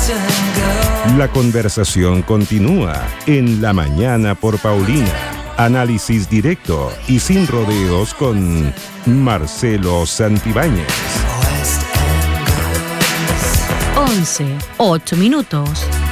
La conversación continúa en La Mañana por Paulina. Análisis directo y sin rodeos con Marcelo Santibáñez. 11:08.